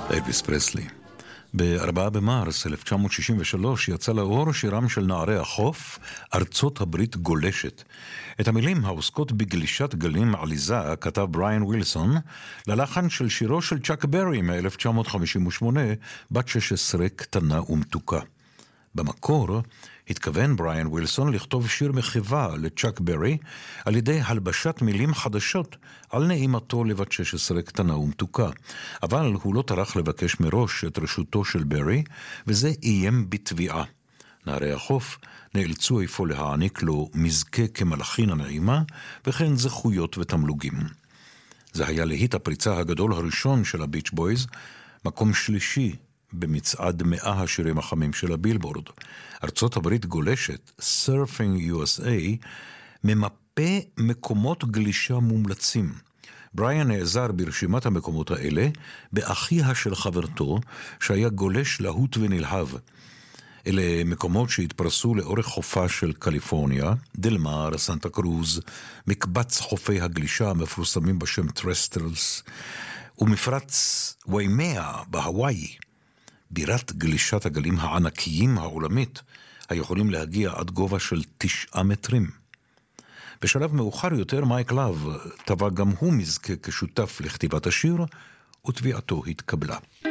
אלוויס פרסלי. ב-4 במרס 1963 יצא לאור שירם של נערי החוף, ארצות הברית גולשת. את המילים העוסקות בגלישת גלים עליזה כתב בריאן ווילסון ללחן של שירו של צ'אק ברי מ-1958, בת 16 קטנה ומתוקה. במקור התכוון בריאן ווילסון לכתוב שיר מחווה לצ'אק ברי על ידי הלבשת מילים חדשות על נעימתו לבת 16 קטנה ומתוקה. אבל הוא לא טרח לבקש מראש את רשותו של ברי, וזה איים בתביעה. נערי החוף נאלצו איפה להעניק לו מזכה כמלאכין הנעימה, וכן זכויות ותמלוגים. זה היה להיט הפריצה הגדול הראשון של הביץ' בויז, מקום שלישי במצעד 100 השירים החמים של הבילבורד. ארצות הברית גולשת, Surfing USA, ממפה מקומות גלישה מומלצים. בריאן נעזר ברשימת המקומות האלה באחיה של חברתו, שהיה גולש להוט ונלהב. אלה מקומות שהתפרסו לאורך חופה של קליפורניה, דלמר, סנטה קרוז, מקבץ חופי הגלישה המפורסמים בשם טרסטלס, ומפרץ ויימאה בהוואי, בירת גלישת הגלים הענקיים העולמית, היכולים להגיע עד גובה של 9 מטרים. בשלב מאוחר יותר מייק לאב טבע גם הוא מזכה כשותף לכתיבת השיר, ותביעתו התקבלה.